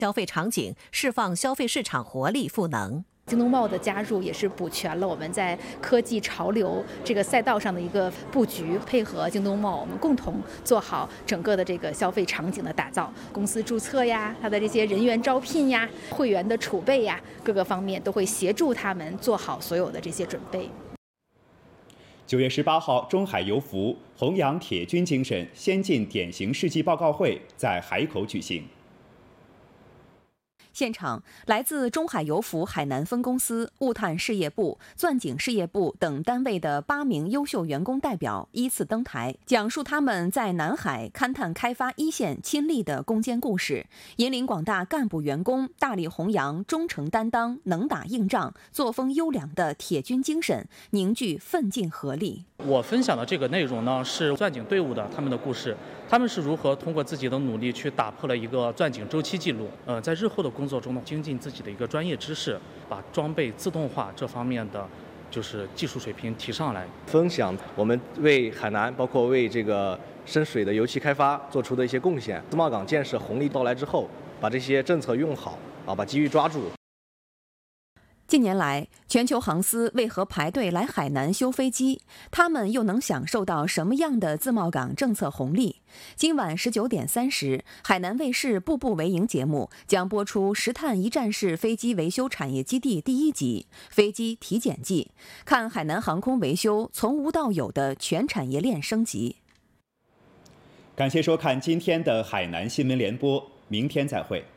消费场景，释放消费市场活力赋能。 京东茂的加入也是补全了我们在科技潮流这个赛道上的一个布局，配合京东茂，我们共同做好整个的这个消费场景的打造。公司注册呀，它的这些人员招聘呀，会员的储备呀，各个方面都会协助他们做好所有的这些准备。 9月18号，中海油服弘扬铁军精神先进典型事迹报告会在海口举行。 现场，来自中海油服海南分公司、物探事业部、钻井事业部等单位的8名优秀员工代表依次登台，讲述他们在南海勘探开发一线亲历的攻坚故事，引领广大干部员工大力弘扬忠诚担当、能打硬仗、作风优良的铁军精神，凝聚奋进合力。 我分享的这个内容呢，是钻井队伍的他们的故事，他们是如何通过自己的努力去打破了一个钻井周期记录，在日后的工作中呢，精进自己的一个专业知识，把装备自动化这方面的就是技术水平提上来。 分享我们为海南，包括为这个深水的油气开发做出的一些贡献。自贸港建设红利到来之后，把这些政策用好把机遇抓住。 近年来，全球航司为何排队来海南修飞机？他们又能享受到什么样的自贸港政策红利？今晚19点30，海南卫视《步步为营》节目将播出石炭一站式飞机维修产业基地第1集《飞机体检记》，看海南航空维修从无到有的全产业链升级。 感谢收看今天的海南新闻联播，明天再会。